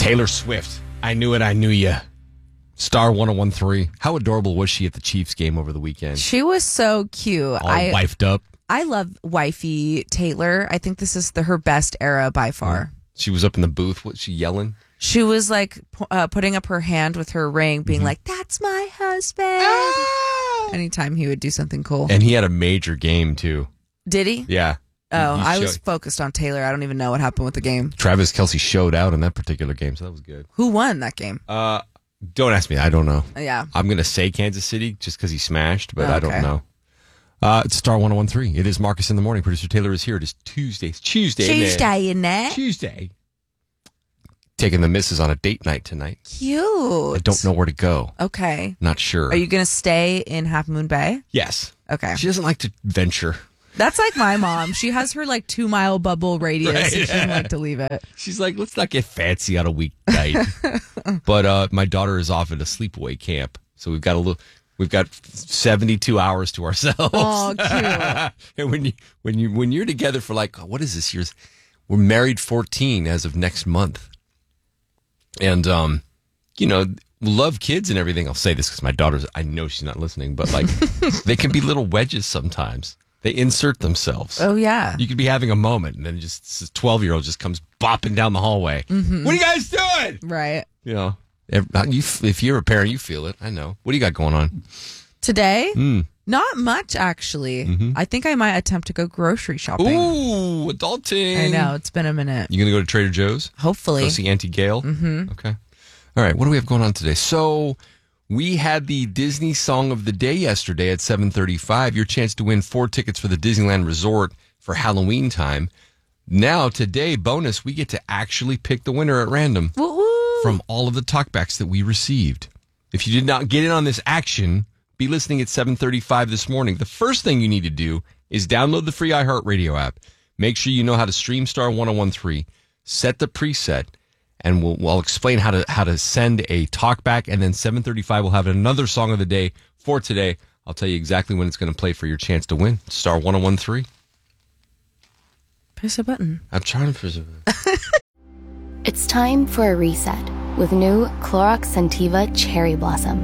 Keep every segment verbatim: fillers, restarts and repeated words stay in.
Taylor Swift. I knew it. I knew you. Star one oh one three. How adorable was she at the Chiefs game over the weekend? She was so cute. All I, wifed up. I love wifey Taylor. I think this is the, her best era by far. She was up in the booth. What, she yelling? She was like uh, putting up her hand with her ring, being mm-hmm. like, "That's my husband." Ah! Anytime he would do something cool. And he had a major game, too. Did he? Yeah. Oh, he I showed- was focused on Taylor. I don't even know what happened with the game. Travis Kelce showed out in that particular game, so that was good. Who won that game? Uh, don't ask me. I don't know. Yeah. I'm going to say Kansas City just because he smashed, but Oh, I don't okay. know. Uh, it's Star one oh one three. It is Marcus in the Morning. Producer Taylor is here. It is Tuesday. It's Tuesday. Tuesday, in there. Tuesday. Taking the missus on a date night tonight. Cute. I don't know where to go. Okay. Not sure. Are you going to stay in Half Moon Bay? Yes. Okay. She doesn't like to venture. That's like my mom. She has her like two mile bubble radius. Right. And she doesn't like to leave it. She's like, let's not get fancy on a weeknight. But uh, my daughter is off at a sleepaway camp, so we've got a little. We've got seventy-two hours to ourselves. Oh, cute. And when you when you when you're together for like, what is this year's? We're married fourteen as of next month, and um, you know, love kids and everything. I'll say this because my daughter's. I know she's not listening, but like, they can be little wedges sometimes. They insert themselves. Oh, yeah. You could be having a moment, and then just this twelve-year-old just comes bopping down the hallway. Mm-hmm. What are you guys doing? Right. You know, if, you, if you're a parent, you feel it. I know. What do you got going on? Today? Mm. Not much, actually. Mm-hmm. I think I might attempt to go grocery shopping. Ooh, adulting. I know. It's been a minute. You going to go to Trader Joe's? Hopefully. Go see Auntie Gail? Mm-hmm. Okay. All right. What do we have going on today? So... we had the Disney Song of the Day yesterday at seven thirty-five. Your chance to win four tickets for the Disneyland Resort for Halloween time. Now, today, bonus, we get to actually pick the winner at random Woo-woo. from all of the talkbacks that we received. If you did not get in on this action, be listening at seven thirty-five this morning. The first thing you need to do is download the free iHeartRadio app. Make sure you know how to stream Star one oh one three. Set the preset. And we'll, we'll explain how to how to send a talkback, and then seven thirty-five we'll have another song of the day for today. I'll tell you exactly when it's going to play for your chance to win. Star one oh one three. Press a button. I'm trying to press a button. It's time for a reset with new Clorox Scentiva Cherry Blossom.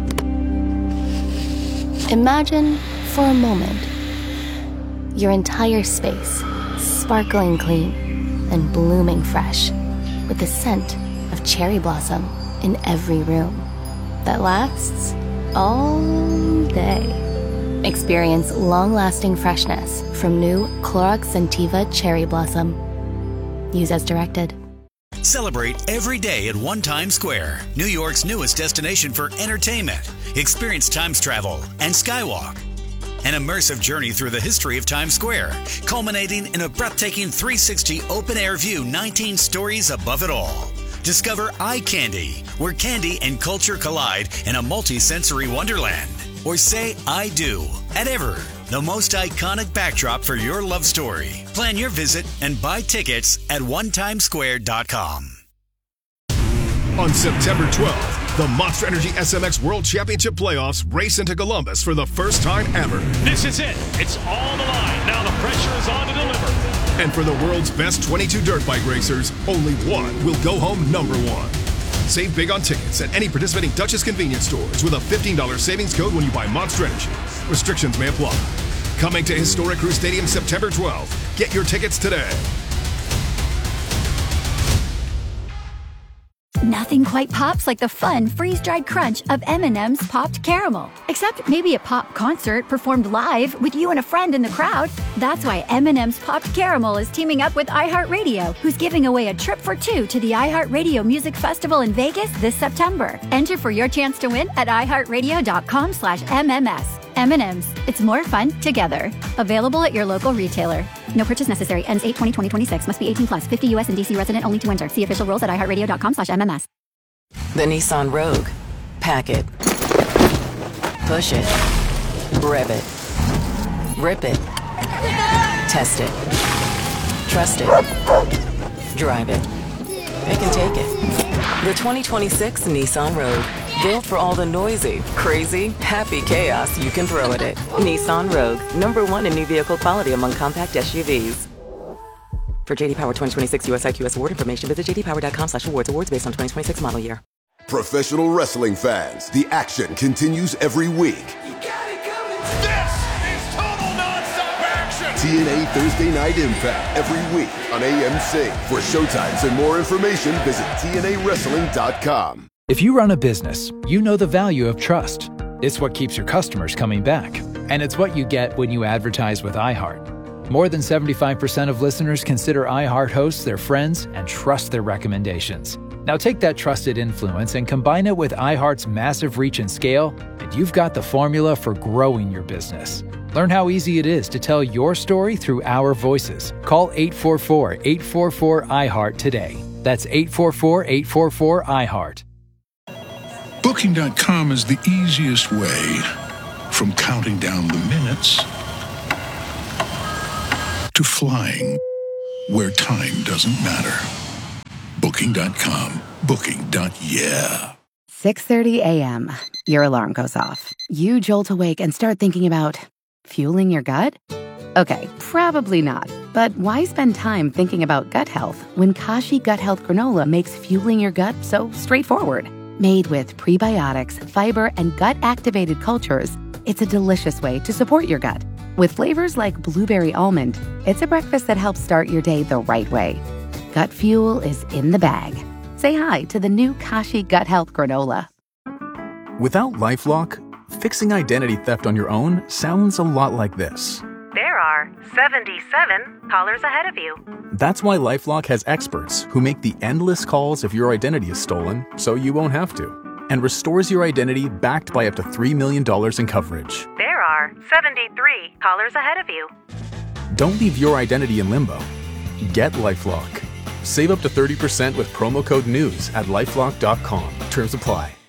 Imagine for a moment your entire space sparkling clean and blooming fresh, with the scent of cherry blossom in every room that lasts all day. Experience long-lasting freshness from new Clorox Scentiva Cherry Blossom. Use as directed. Celebrate every day at One Times Square, New York's newest destination for entertainment. Experience Times travel and Skywalk. An immersive journey through the history of Times Square, culminating in a breathtaking three sixty open-air view, nineteen stories above it all. Discover Eye Candy, where candy and culture collide in a multi-sensory wonderland. Or say I do at Ever, the most iconic backdrop for your love story. Plan your visit and buy tickets at one times square dot com. On September twelfth, the Monster Energy S M X World Championship Playoffs race into Columbus for the first time ever. This is it. It's all on the line. Now the pressure is on to deliver. And for the world's best twenty-two dirt bike racers, only one will go home number one. Save big on tickets at any participating Duchess convenience stores with a fifteen dollars savings code when you buy Monster Energy. Restrictions may apply. Coming to Historic Crew Stadium September twelfth. Get your tickets today. Nothing quite pops like the fun freeze-dried crunch of M and M's Popped Caramel. Except maybe a pop concert performed live with you and a friend in the crowd. That's why M and M's Popped Caramel is teaming up with iHeartRadio, who's giving away a trip for two to the iHeartRadio Music Festival in Vegas this September. Enter for your chance to win at iHeartRadio.com slash MMS. M and M's. It's more fun together. Available at your local retailer. No purchase necessary. Ends eight twenty twenty twenty-six. Must be eighteen plus. fifty U S and D C resident only to enter. See official rules at iHeartRadio.com slash MMS. The Nissan Rogue. Pack it. Push it. Rev it. Rip it. Test it. Trust it. Drive it. Pick and take it. The twenty twenty-six Nissan Rogue. Built for all the noisy, crazy, happy chaos you can throw at it. Nissan Rogue. Number one in new vehicle quality among compact S U Vs. For J D Power twenty twenty-six U S I Q S award information, visit j d power dot com slash awards. Awards based on twenty twenty-six model year. Professional wrestling fans, the action continues every week. You got it coming. This is total nonstop action. T N A Thursday Night Impact every week on A M C. For showtimes and more information, visit T N A wrestling dot com. If you run a business, you know the value of trust. It's what keeps your customers coming back. And it's what you get when you advertise with iHeart. More than seventy-five percent of listeners consider iHeart hosts their friends and trust their recommendations. Now take that trusted influence and combine it with iHeart's massive reach and scale, and you've got the formula for growing your business. Learn how easy it is to tell your story through our voices. Call eight four four, eight four four, I heart today. That's eight four four, eight four four, I heart. Booking dot com is the easiest way from counting down the minutes to flying where time doesn't matter. Booking dot com. Booking. Yeah. six thirty a.m. Your alarm goes off. You jolt awake and start thinking about fueling your gut? Okay, probably not. But why spend time thinking about gut health when Kashi Gut Health Granola makes fueling your gut so straightforward? Made with prebiotics, fiber, and gut-activated cultures, it's a delicious way to support your gut. With flavors like blueberry almond, it's a breakfast that helps start your day the right way. Gut fuel is in the bag. Say hi to the new Kashi Gut Health Granola. Without LifeLock, fixing identity theft on your own sounds a lot like this. There are seventy-seven callers ahead of you. That's why LifeLock has experts who make the endless calls if your identity is stolen, so you won't have to, and restores your identity backed by up to three million dollars in coverage. There are seventy-three callers ahead of you. Don't leave your identity in limbo. Get LifeLock. Save up to thirty percent with promo code NEWS at lifelock dot com. Terms apply.